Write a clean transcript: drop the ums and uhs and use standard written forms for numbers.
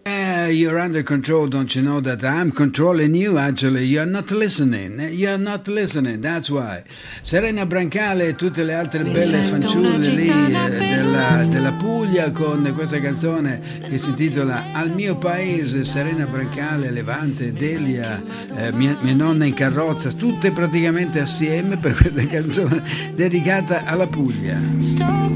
You're under control, don't you know that I'm controlling you? Actually, you're not listening. You're not listening, that's why. Serena Brancale e tutte le altre belle fanciulle lì della Puglia con questa canzone che si intitola Al mio paese. Serena Brancale, Levante, Delia, mia nonna in carrozza, tutte praticamente assieme per questa canzone dedicata alla Puglia.